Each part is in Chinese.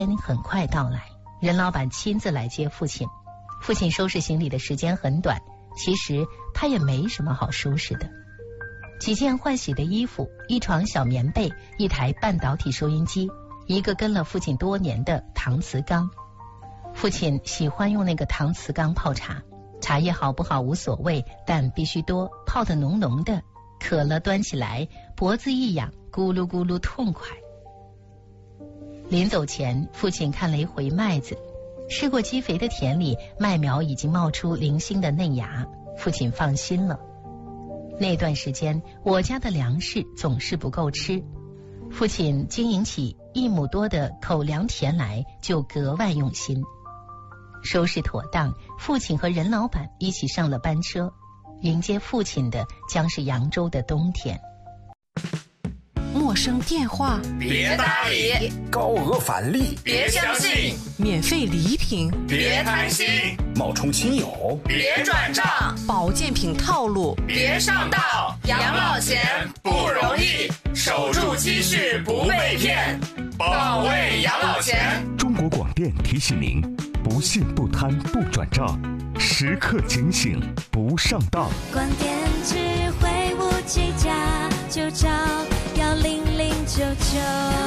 很快到来，任老板亲自来接父亲。父亲收拾行李的时间很短，其实他也没什么好收拾的。几件换洗的衣服，一床小棉被，一台半导体收音机，一个跟了父亲多年的搪瓷缸。父亲喜欢用那个搪瓷缸泡茶，茶叶好不好无所谓，但必须多，泡得浓浓的，渴了端起来，脖子一痒，咕噜咕噜痛快。临走前，父亲看了一回麦子，试过积肥的田里，麦苗已经冒出零星的嫩芽，父亲放心了。那段时间，我家的粮食总是不够吃，父亲经营起1亩多的口粮田来就格外用心。收拾妥当，父亲和任老板一起上了班车，迎接父亲的将是扬州的冬天。 陌生电话别搭理， 高额返利别相信， 免费礼品别贪心， 冒充亲友别转账， 保健品套路别上当。养老钱不容易，守住积蓄不被骗，保卫养老钱。 中国广电提醒您：不信不贪不转账，时刻警醒不上当。 广电智慧无计价，就找10099。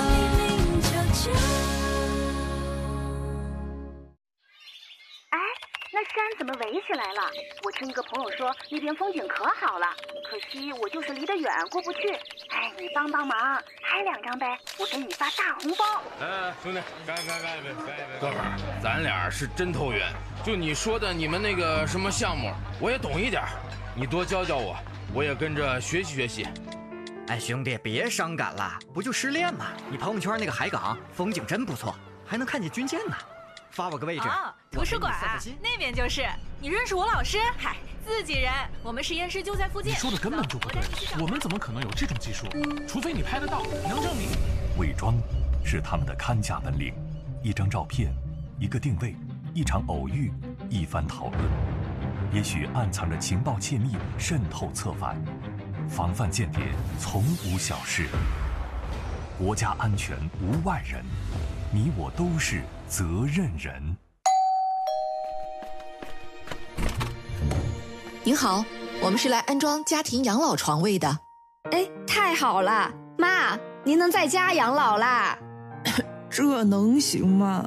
哎，那山怎么围起来了？我听一个朋友说那边风景可好了，可惜我就是离得远过不去。哎，你帮帮忙，拍2张呗，我给你发大红包。 兄弟，干！哥们儿，咱俩是真投缘。就你说的你们那个什么项目，我也懂一点，你多教教我，我也跟着学习。 哎，兄弟，别伤感了，不就失恋吗？你朋友圈那个海港风景真不错，还能看见军舰呢。发我个位置。 图书馆那边就是。你认识我老师？嗨，自己人，我们实验室就在附近。 你说的根本就不对，我们怎么可能有这种技术？除非你拍得到，能证明。 伪装是他们的看家本领，一张照片，一个定位，一场偶遇，一番讨论，也许暗藏着情报窃密，渗透策反。防范间谍从无小事，国家安全无外人，你我都是责任人。 您好，我们是来安装家庭养老床位的。 哎，太好了，妈，您能在家养老啦？ 这能行吗？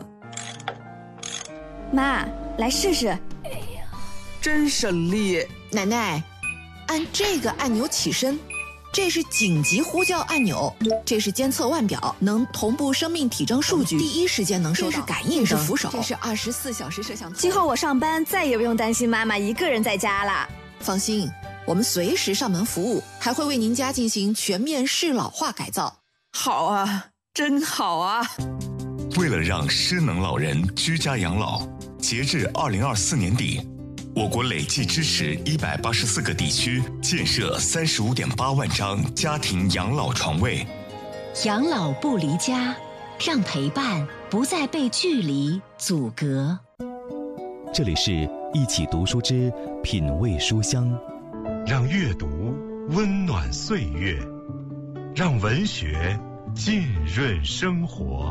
妈，来试试。 哎呀，真省力。 奶奶，按这个按钮起身，这是紧急呼叫按钮，这是监测腕表，能同步生命体征数据，第一时间能收到。这是感应灯，这是扶手，这是24小时摄像头。 今后我上班再也不用担心妈妈一个人在家了。 放心，我们随时上门服务，还会为您家进行全面适老化改造。 好啊，真好啊！ 为了让失能老人居家养老，截至2024年底，我国累计支持184个地区建设35.8万张家庭养老床位。 养老不离家，让陪伴不再被距离阻隔。 这里是一起读书之品味书香， 让阅读温暖岁月，让文学浸润生活。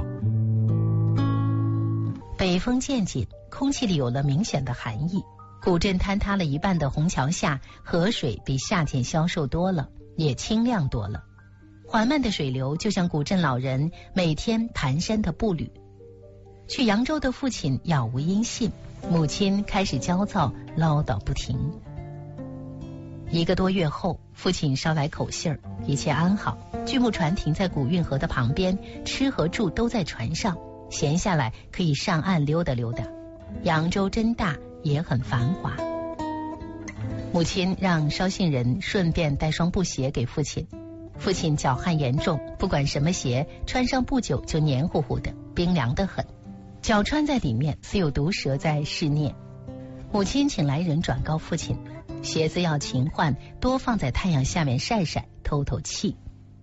北风渐紧，空气里有了明显的寒意。古镇坍塌了一半的虹桥下，河水比夏天消瘦多了，也清亮多了。缓慢的水流就像古镇老人每天蹒跚的步履。去扬州的父亲杳无音信，母亲开始焦躁，唠叨不停。1个多月后，父亲捎来口信儿，一切安好，锯木船停在古运河的旁边，吃和住都在船上，闲下来可以上岸溜达溜达。扬州真大，也很繁华。母亲让捎信人顺便带双布鞋给父亲。父亲脚汗严重，不管什么鞋，穿上不久就黏糊糊的，冰凉得很。脚穿在里面，似有毒蛇在试啮。母亲请来人转告父亲，鞋子要勤换，多放在太阳下面晒晒，透透气。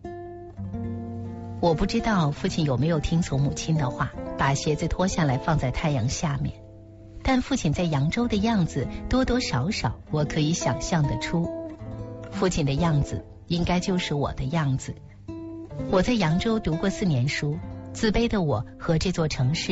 我不知道父亲有没有听从母亲的话，把鞋子脱下来放在太阳下面。但父亲在扬州的样子，多多少少我可以想象得出。父亲的样子应该就是我的样子。我在扬州读过4年书， 自卑的我和这座城市